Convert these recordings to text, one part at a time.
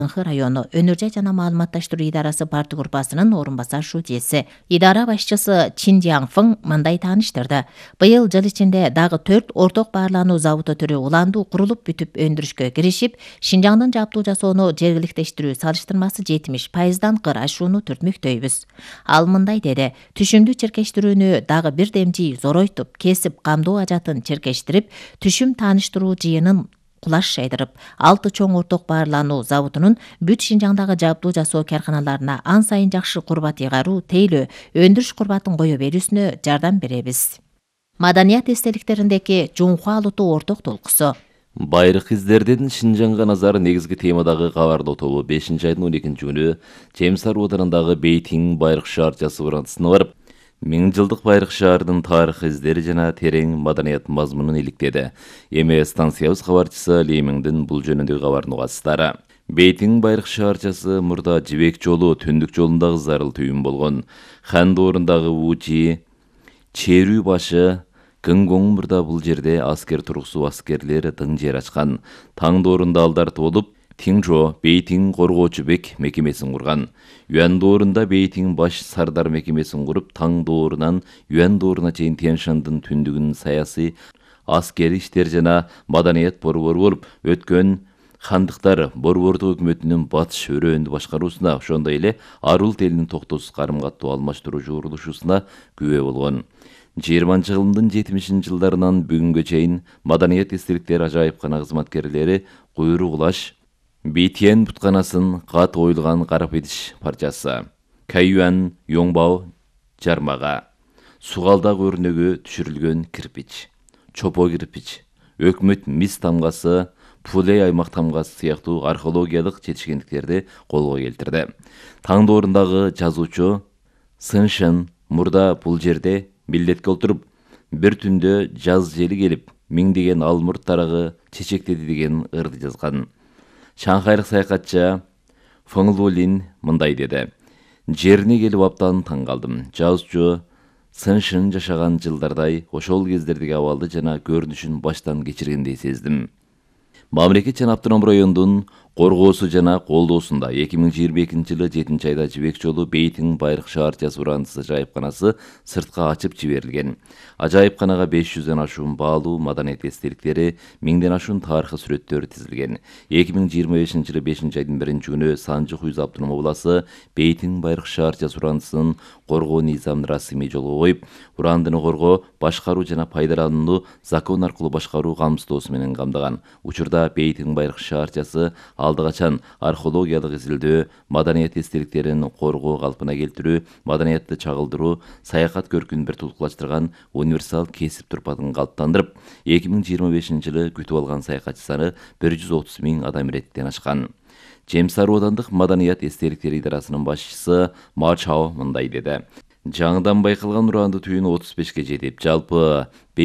Ыңхы району Өнөр жана маалыматташтыруу идарасы парты группасынын орун басар шудьеси. Идара башчысы Чин Дяңфың мындай тааныштырды. Быйыл жыл ичинде дагы 4 орток баарлануу заводу түрү уланду курулуп бүтүп өндүрүшкө киришип, Шинжаңдын жабдуу жасоону жергиликтештирүү салыштырмасы 70%дан кыр ашууну түртмөктөйбүз. Ал мындай деди: түшүмдү черкештирүүнү дагы бир демжи зоройтуп, кесип камдоо ажатын черкештирип, түшүм тааныштыруу жыйынын кулаш жайдырып, 6 чоң орток баарлануу заводунун бүт Шинжаңдагы жабдуу жасоо карканаларына ан сайын жакшы курбат ыйгаруу, тейлөө, өндүрүш курбатын кое берүүсүнө жардам беребиз. Маданият эстеликтериндеки Жунхуа Алутуу орток толкусу. Байрык издерден Шинжаңга назар негизги темадагы кабардоо тобу 5-айдын 12 күнү Темсар оданындагы Бейтиң байрык шаарчасы урантысына барып, 1000 жылдык байрык шаардын тарых издери жана терең маданият мазмунун иликтеди. Эми станциябыз кабарчысы Леймиңдин бул жөнүндөгү кабарын угасыздар. Бейтиң байрык шаарчасы мурда Жибек жолу түндүк жолундагы зарыл түйүн болгон. Хан доорундагы Учи, Черүү башы, Кынгоң мурда бул жерде аскер тургусу аскерлер тың жер ачкан. Таң доорунда алдар толуп, Тиңжо Бейтиң коргоочу бек мекемесин курган. Юан доорунда Бейтиң баш сардар мекемесин куруп, Таң доорунан Юан дооруна чейин Тянь-Шандын түндүгүнүн саясий, аскери иштер жана маданият борбору болуп, өткөн хандыктар борбордук өкмөтүнүн батыш өрөөндү башкаруусуна, ошондой эле Арулт элинин токтоосуз карым-каттоо алмаштыруу журулушусуна күбө болгон. 20-жылдын 70-жылдарынан бүгүнгө чейин маданият эстеликтер ажайыпкана кызматкерлери куйрук улаш, Бейтиен бутканасын кат оюлган карап идиш парчасы, Кайюан Йоңбао жармага, Сугалдак өрнөгү түшүрүлгөн кирпич, Чопо кирпич, өкмөт мис тамгасы, Пулей аймак тамгасы сыяктуу археологиялык жетишкендиктерди колго келтирди. Таң доорундагы жазуучу Сыншын мурда бул жерде милдетке отуруп, бир түндө жаз жели келип, миңдеген алмурт тарагы чечектеди деген ырды жазган. Шанхайлык саякатчы Фeng Лулин мындай деди: жерине келип абдан таң калдым. Жазуучу Сыншын жашаган жылдардай ошол кездердеги абалды жана көрүнүшүн баштан кечиргендей сездим. Мамлекет жана автоном райондун коргоосу жана колдоосунда 2022-жылы 7-айда Жибек жолу Бейтиң байрык шаарчасы урандысы жайыпканасы сыртка ачып жиберилген. Ажайыпканага 500дөн ашуун баалуу маданият эстеликтери, 1000ден ашуун тарыхый сүрөттөр тизилген. 2025-жылы 5-айдын 1-күнү Санжы Хуйз автоном обласы Бейтиң байрык шаарчасы урандысын коргоо низамын расмий жолго коюп, урандыны коргоо, башкаруу жана пайдаланууну закон аркылуу башкаруу камсыздоосу менен камдаган. Учурда Бейтиң байрык шаарчасы алды качан археологиялык изилдөө, маданият эстеликтерин коргоо, калпына келтирүү, маданиятты чагылдыруу, саякат көркүн бир тулкулаштырган универсал кесип турпатын калыптандырып, 2025-жылы күтүп алган саякатчы саны 130 000 адам иреттен ашкан. Темсар оодандык маданият эстеликтери идарасынын башчысы Ма Чао мындай деди: жаңыдан байкалган уранды түйүн 35 жетип, жалпы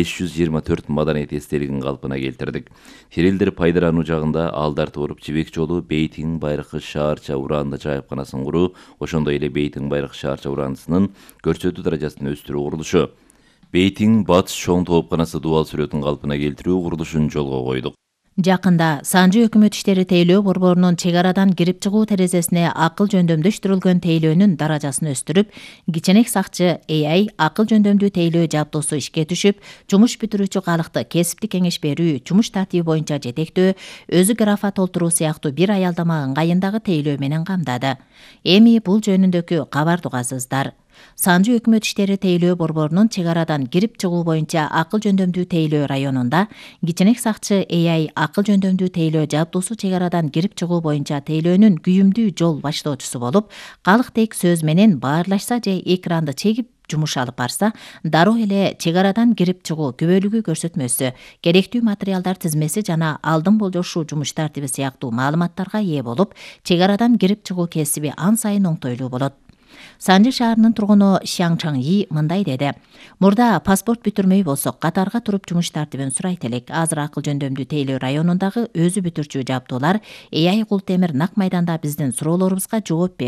524 маданият эстелигин калпына келтирдик. Тирелдер пайдалануу жагында алдар тооруп, Жибек жолу Бейтиң байрык шаарча уранды жайыпканасын куруу, ошондой эле Бейтиң байрык шаарча урандысынын көрсөтүү даражасын өстүрүү курулушу, Бейтиң батыш чоң тоопканасы дубал сүрөтүн калпына келтирүү курулушун жолго койдук. Жакында Санжы өкмөт иштери тейлөө борборунун чек арадан кирип чыгуу терезесине акыл жөндөмдөштүрүлгөн тейлөөнүн даражасын өстүрүп, киченек сакчы AI акыл жөндөмдүү тейлөө жабдуусу ишке түшүп, жумуш бүтүрүүчү калыкты кесиптик кеңеш берүү, жумуш тартиби боюнча жетектөө, өзү графа толтуруу сыяктуу бир аялдама ыңгайындагы тейлөө менен камдады. Эми бул жөнүндөгү кабарды угасыздар. Санжы өкмөт иштери тейлөө борборунун чек арадан кирип чыгуу боюнча акыл жөндөмдүү тейлөө районунда киченек сакчы AI акыл жөндөмдүү тейлөө жабдуусу чек арадан кирип чыгуу боюнча тейлөөнүн күйүмдүү жол баштоочусу болуп, калык тек сөз менен баарлашса же экранды чегип жумуш алып барса, дароо эле чек арадан кирип чыгуу күбөлүгү көрсөтмөсү, керектүү материалдар тизмеси жана алдын болжошуу жумуш тартиби сыяктуу маалыматтарга ээ болуп, чек арадан кирип чыгуу кесиби ан сайын оңтойлуу болот. Санжы шаарынын тургуну Шяң Чаңи мындай деди: мурда паспорт бүтүрмөй болсок, катарга туруп жумуш тартибин сурайт элек. Азыр акыл жөндөмдүү тейлөө районундагы өзү бүтүрчү жабдуулар AI кул темир нак майданда биздин суроолорубузга жооп берди.